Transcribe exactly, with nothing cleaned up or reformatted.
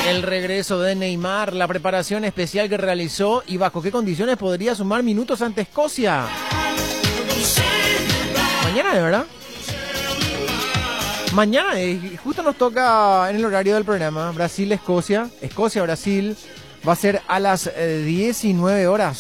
El regreso de Neymar, la preparación especial que realizó y bajo qué condiciones podría sumar minutos ante Escocia. Mañana, ¿de verdad? Mañana, eh, justo nos toca en el horario del programa, Brasil-Escocia, Escocia-Brasil, va a ser a las eh, diecinueve horas.